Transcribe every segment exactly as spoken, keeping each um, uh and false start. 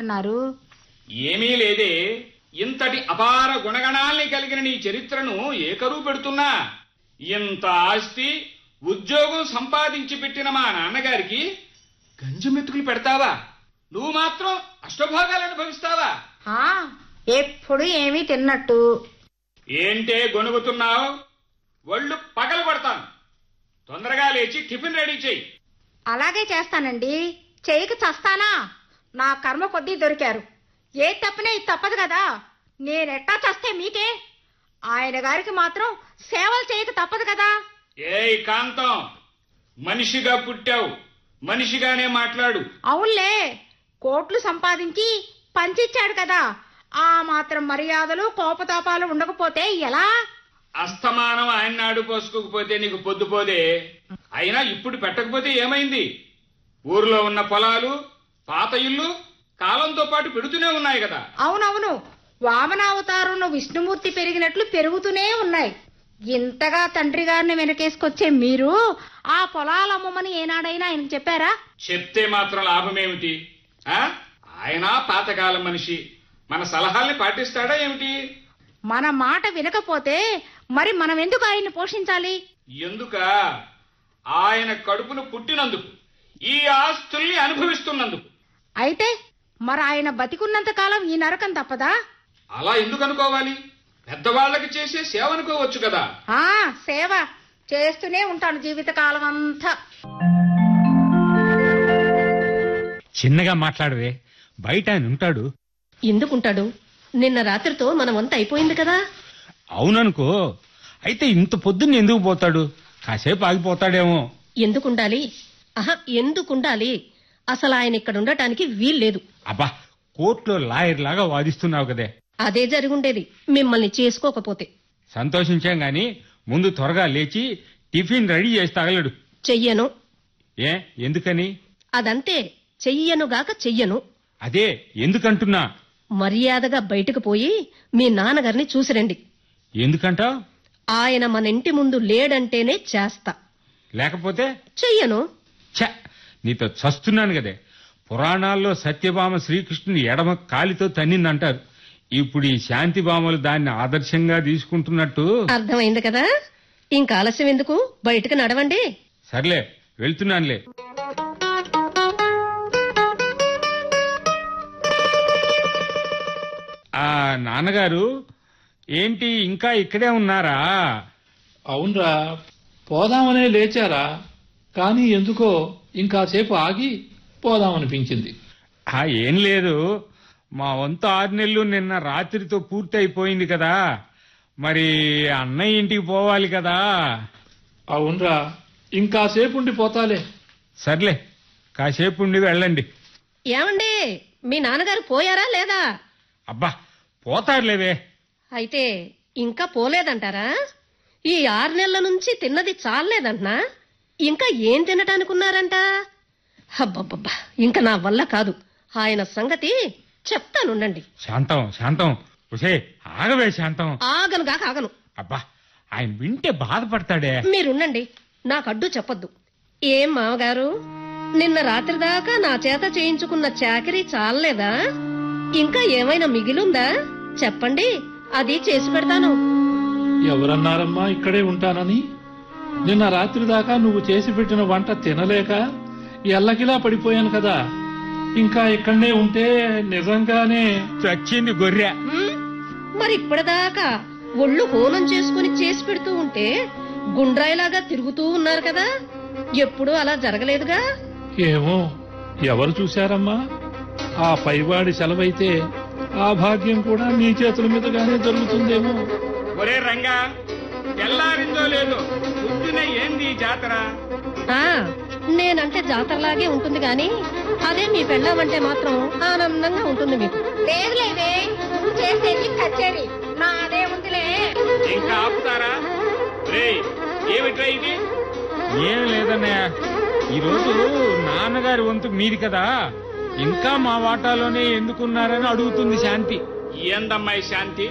అంటున్నారు? ఏమీ లేదే, ఇంతటి అపార గుణగణాల్ని కలిగిన నీ చరిత్రను ఏకరువు పెడుతున్నా. ఇంత ఆస్తి ఉద్యోగం సంపాదించి పెట్టిన మా నాన్నగారికి గంజమెతుకులు పెడతావా? నువ్వు మాత్రం అష్టభోగాలు అనుభవిస్తావా? ఎప్పుడు ఏమీ తిన్నట్టు. ఏంటే గొనుగుతున్నావు? ఒళ్ళు పగలు పడతాను. తొందరగా లేచి టిఫిన్ రెడీ చెయ్యి. అలాగే చేస్తానండి. చెయ్యక చస్తానా? నా కర్మ కొద్దీ దొరికారు. ఏ తప్పనే ఇది తప్పదు కదా. నేనెట్టా చస్తే మీకే? ఆయన గారికి మాత్రం సేవలు చేయక తప్పదు కదా. ఏయ్ కాంతం, మనిషిగా పుట్టావు, మనిషిగానే మాట్లాడు. అవునులే, కోట్లు సంపాదించి పంచిచ్చాడు కదా. ఆ మాత్రం మర్యాదలు కోపతాపాలు ఉండకపోతే ఎలా? అస్తమానం ఆయన నాడు పోసుకోకపోతే నీకు పొద్దుపోదే. అయినా ఇప్పుడు పెట్టకపోతే ఏమైంది? ఊర్లో ఉన్న పొలాలు, పాత ఇల్లు కాలంతో పాటు పెడుతూనే ఉన్నాయి కదా. అవునవును, వామనావతారంలో విష్ణుమూర్తి పెరిగినట్లు పెరుగుతూనే ఉన్నాయి. ఇంతగా తండ్రి గారిని వెనకేసుకొచ్చే మీరు ఆ పొలాలు అమ్మమని ఏనాడైనా ఆయన చెప్పారా? చెప్తే మాత్రం లాభమేమిటి? ఆయన పాతకాలం మనిషి, మన సలహాల్ని పాటిస్తాడా ఏమిటి? మన మాట వినకపోతే మరి మనం ఎందుకు ఆయన్ని పోషించాలి? ఎందుక? ఆయన కడుపును పుట్టినందుకు, ఈ ఆస్తుల్ని అనుభవిస్తున్నందుకు. అయితే మరి ఆయన బతికున్నంత కాలం ఈ నరకం తప్పదా? అలా ఎందుకు అనుకోవాలి? పెద్దవాళ్లకి చేసే సేవ అనుకోవచ్చు కదా. ఆ సేవ చేస్తూనే ఉంటాను జీవితకాలం అంతా. చిన్నగా మాట్లాడవే, బయట ఆయన ఉంటాడు. ఎందుకుంటాడు? నిన్న రాత్రితో మన వంత అయిపోయింది కదా. అవుననుకో, అయితే ఇంత పొద్దున్న ఎందుకు పోతాడు? కాసేపు ఆగిపోతాడేమో. ఎందుకుండాలి? ఆహా, ఎందుకుండాలి? అసలు ఆయన ఇక్కడ ఉండటానికి వీల్లేదు. అబ్బా, కోర్టులో లాయర్ లాగా వాదిస్తున్నావు కదే. అదే జరుగుండేది మిమ్మల్ని చేసుకోకపోతే. సంతోషించాం గాని ముందు త్వరగా లేచి టిఫిన్ రెడీ చేసి తగలడు. చెయ్యను. ఏ ఎందుకని? అదంతే, చెయ్యనుగాక చెయ్యను. అదే ఎందుకంటున్నా? మర్యాదగా బయటకు పోయి మీ నాన్నగారిని చూసిరండి. ఎందుకంటావు? ఆయన మన ఇంటి ముందు లేడంటేనే చేస్తా, లేకపోతే చెయ్యను. ఛ, నీతో చస్తున్నాను కదే. పురాణాల్లో సత్యభామ శ్రీకృష్ణుని ఎడమ కాలితో తన్నిందంటారు. ఇప్పుడు ఈ శాంతిభామలు దాన్ని ఆదర్శంగా తీసుకుంటున్నట్టు అర్థమైంది కదా. ఇంకా ఆలస్యం ఎందుకు? బయటకు నడవండి. సర్లే, వెళ్తున్నానులే. ఆ నాన్నగారు ఏంటి ఇంకా ఇక్కడే ఉన్నారా? అవునరా, పోదామనే లేచారా, కానీ ఎందుకో ఇంకాసేపు ఆగి పోదామనిపించింది. ఆ ఏం లేదు, మా వంతు ఆరు నెలలు నిన్న రాత్రితో పూర్తి అయిపోయింది కదా. మరి అన్నయ్య ఇంటికి పోవాలి కదా. అవునరా, ఇంకాసేపు ఉండి పోతాలే. సర్లే, కాసేపు ఉండి వెళ్ళండి. ఏమండి, మీ నాన్నగారు పోయారా లేదా? అబ్బా, పోతారులేవే. అయితే ఇంకా పోలేదంటారా? ఈ ఆరు నెలల నుంచి తిన్నది చాలేదంటనా? ఇంకా ఏం తినటానుకున్నారంట? అబ్బబ్బబ్బా, ఇంకా నా వల్ల కాదు. ఆయన సంగతి చెప్తానుండండి. శాంతం శాంతం ఉసే ఆగవే శాంతం. ఆగనుగా కాగను. అబ్బా, ఆయన వింటే బాధపడతాడే. మీరుండండి, నాకడ్డు చెప్పొద్దు. ఏం మామగారు, నిన్న రాత్రి దాకా నా చేత చేయించుకున్న చాకరీ చాలలేదా? ఇంకా ఏమైనా మిగిలుందా? చెప్పండి, అది చేసి పెడతాను. ఎవరన్నారమ్మా ఇక్కడే ఉంటానని? నిన్న రాత్రి దాకా నువ్వు చేసి పెట్టిన వంట తినలేక ఎల్లకిలా పడిపోయాను కదా. ఇంకా ఇక్కడనే ఉంటే నిజంగానే చచ్చింది గొర్రె. మరి ఇప్పటిదాకా ఒళ్ళు హోనం చేసుకుని చేసి పెడుతూ ఉంటే గుండ్రాయిలాగా తిరుగుతూ ఉన్నారు కదా. ఎప్పుడూ అలా జరగలేదుగా. ఏమో, ఎవరు చూశారమ్మా? ఆ పైవాడి సెలవైతే ఆ భాగ్యం కూడా నీ చేతుల మీదగానే జరుగుతుందేమో. ఒరే రంగా, తెల్లారిందో లేదో పొద్దున ఏంది జాతర? ఆ నేనంటే జాతరలాగే ఉంటుంది గాని అదే మీ పెళ్ళామంటే మాత్రం ఆనందంగా ఉంటుంది మీకు. లేదులేదే, నువ్వు చేసేది కచేరీ, నాదే ఉందిలే. ఇంకా ఆపుతారా? రేయ్, ఏమిట్రా ఇది? ఏం లేదన్నయ్య, ఈరోజు నాన్నగారి వంతు మీది కదా, ఇంకా మా వాటాలోనే ఎందుకున్నారని అడుగుతుంది శాంతి. ఏందమ్మాయి శాంతి?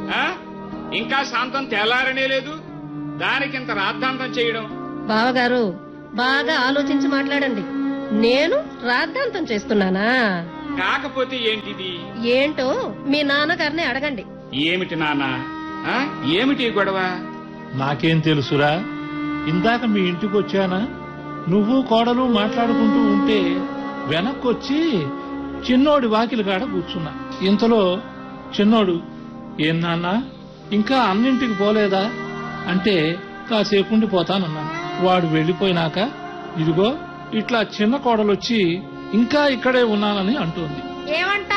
ఇంకా శాంతం తెల్లారనే లేదు, దానికింత రాద్ధాంతం చేయడం. బావగారు, బాగా ఆలోచించి మాట్లాడండి. నేను రాద్ధాంతం చేస్తున్నానా? కాకపోతే ఏంటిది? ఏంటో మీ నాన్నగారిని అడగండి. ఏమిటి నాన్న? ఆ? ఏమిటి ఈ గొడవ? నాకేం తెలుసురా, ఇందాక మీ ఇంటికి వచ్చానా, నువ్వు కోడలు మాట్లాడుకుంటూ ఉంటే వెనక్కొచ్చి చిన్నోడి వాకిలి కాడ కూర్చున్నా. ఇంతలో చిన్నోడు, ఏం నాన్న ఇంకా అన్నింటికి పోలేదా అంటే కాసేపుండి పోతానన్నాను. వాడు వెళ్లిపోయినాక ఇదిగో ఇట్లా చిన్న కోడలొచ్చి ఇంకా ఇక్కడే ఉన్నానని అంటోంది. ఏమంటా?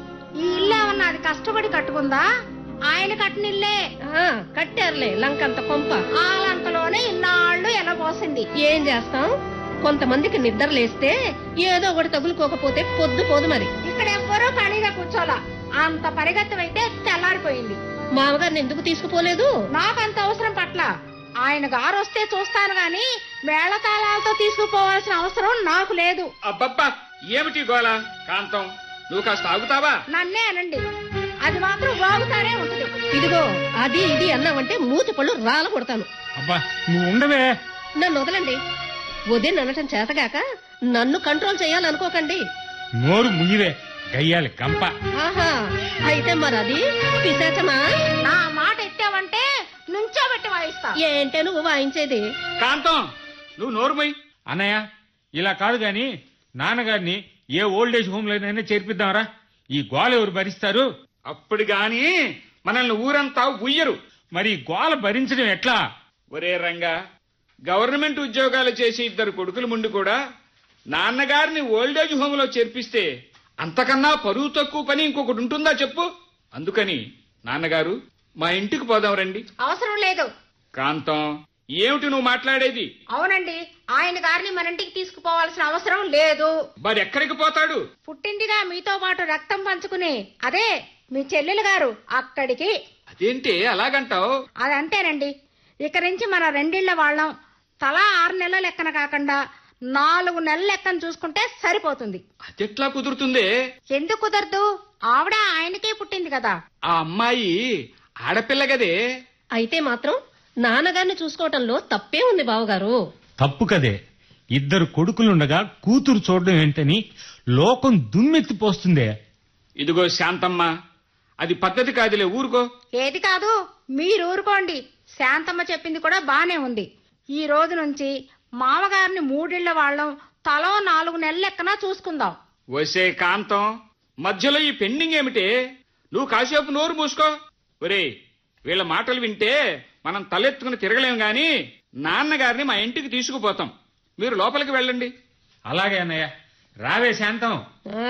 ఈ ఇల్లు ఏమన్నా అది కష్టపడి కట్టుకుందా? ఆయన కట్టినిల్లే. ఆ, కట్టారులే లంకంత కొంప. ఆ లంకలోనే ఇన్నాళ్ళు ఎలబోసింది. ఏం చేస్తాం, కొంతమందికి నిద్ర లేస్తే ఏదో ఒకటి తగులుకోకపోతే పొద్దు పోదు మరి. ఇక్కడ ఎవ్వరూ ఖాళీగా కూర్చోలా. అంత పరిగెత్తమైతే తెల్లారిపోయింది. మామగారిని ఎందుకు తీసుకుపోలేదు? నాకంత అవసరం పట్ల. ఆయన గారు వస్తే చూస్తాను గాని మేళతాళాలతో తీసుకుపోవాల్సిన అవసరం నాకు లేదు. అబ్బబ్బా, ఏమిటి గోళ? కాంతం, నువ్వు కాస్త ఆగుతావా? నన్నే అనండి, అది మాత్రం బాగుతానే ఉంటుంది. ఇదిగో అది ఇది అన్నావంటే మూతి పళ్ళు రాల కొడతాను. అబ్బా నువ్వు ఉండవే. నన్ను వదలండి. వదిన అనటం చేతగాక నన్ను కంట్రోల్ చేయాలనుకోకండి. నోరు ముగివే గయ్యాలి కంప. ఆహా, అయితే మరి అది పిశాచమా? నా మాట ఎత్తావంటే నుంచోబెట్టి వాయిస్తా. ఏంటే నువ్వు వాయించేది? కాంతం, నువ్వు నోరుమోయ్. అన్నయ్య ఇలా కాదు గాని నాన్నగారిని ఏ ఓల్డేజ్ హోమ్ లోనైనా చేర్పిద్దామరా. ఈ గోల ఎవరు భరిస్తారు? అప్పుడు గాని మనల్ని ఊరంతా ఉయ్యరు. మరి ఈ గోల భరించడం ఎట్లా? ఒరే రంగా, గవర్నమెంట్ ఉద్యోగాలు చేసి ఇద్దరు కొడుకుల ముందు కూడా నాన్నగారిని ఓల్డేజ్ హోమ్ లో చేర్పిస్తే అంతకన్నా పరువు తక్కువ పని ఇంకొకటి ఉంటుందా చెప్పు? అందుకని నాన్నగారు మా ఇంటికి పోదాం రండి. అవసరం లేదు. కాంతం, ఏమిటి నువ్వు మాట్లాడేది? అవునండి, ఆయన గారిని మన ఇంటికి తీసుకుపోవాల్సిన అవసరం లేదు. మరి ఎక్కడికి పోతాడు? పుట్టిందిగా మీతో పాటు రక్తం పంచుకుని అదే మీ చెల్లెలు గారు అక్కడికి. అదేంటి అలాగంటావు? అదంతేనండి. ఇక నుంచి మన రెండిళ్ల వాళ్ళం తలా ఆరు నెలల లెక్కన కాకుండా నాలుగు నెలల లెక్కన చూసుకుంటే సరిపోతుంది. అదెట్లా కుదురుతుందే? ఎందుకు కుదరదు? ఆవిడ ఆయనకే పుట్టింది కదా. ఆ అమ్మాయి ఆడపిల్ల గదే. అయితే మాత్రం నాన్నగారిని చూసుకోవటంలో తప్పే ఉంది బావగారు. తప్పు కదే. ఇద్దరు కొడుకులుండగా కూతురు చూడడం ఏంటని లోకం దుమ్మెత్తిపోస్తుందే. ఇదిగో శాంతమ్మ, అది పద్ధతి కాదులే, ఊరుకో. ఏది కాదు, మీరు ఊరుకోండి. శాంతమ్మ చెప్పింది కూడా బానే ఉంది. ఈ రోజు నుంచి మామగారిని మూడిళ్ల వాళ్ళం తలో నాలుగు నెలల లెక్కన చూసుకుందాం. వసే కాంతం, మధ్యలో ఈ పెండింగ్ ఏమిటే? నువ్వు కాసేపు నోరు మూసుకో. ఒరే, వీళ్ళ మాటలు వింటే మనం తలెత్తుకుని తిరగలేం గాని నాన్నగారిని మా ఇంటికి తీసుకుపోతాం. మీరు లోపలికి వెళ్ళండి. అలాగే అన్నయ్య. రావే శాంతం. ఆ,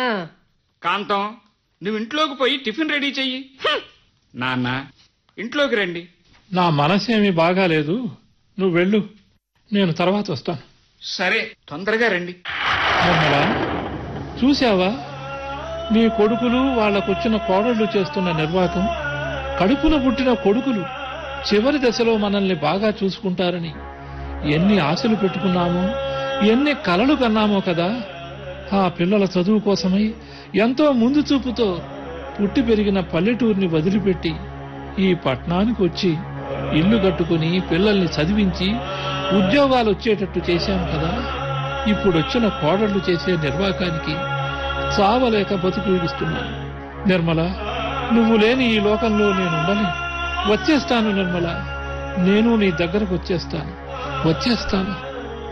కాంతం, నువ్వు ఇంట్లోకి పోయి టిఫిన్ రెడీ చెయ్యి. నాన్న, ఇంట్లోకి రండి. నా మనసేమీ బాగాలేదు, నువ్వు వెళ్ళు, నేను తర్వాత వస్తాను. సరే, తొందరగా రండి. నిర్మలా, చూశావా నీ కొడుకులు వాళ్లకొచ్చిన కోడళ్లు చేస్తున్న నిర్వాకం? కడుపున పుట్టిన కొడుకులు చివరి దశలో మనల్ని బాగా చూసుకుంటారని ఎన్ని ఆశలు పెట్టుకున్నామో, ఎన్ని కలలు కన్నామో కదా. ఆ పిల్లల చదువు కోసమై ఎంతో ముందు చూపుతో పుట్టి పెరిగిన పల్లెటూరిని వదిలిపెట్టి ఈ పట్టణానికి వచ్చి ఇల్లు కట్టుకుని పిల్లల్ని చదివించి ఉద్యోగాలు వచ్చేటట్టు చేశాం కదా. ఇప్పుడొచ్చిన కోడళ్లు చేసే నిర్వాకానికి చావలేక బతుకుడుస్తున్నాను. నిర్మల, నువ్వు లేని ఈ లోకంలో నేనుండలేను. వచ్చేస్తాను నిర్మల, నేను నీ దగ్గరకు వచ్చేస్తాను వచ్చేస్తాను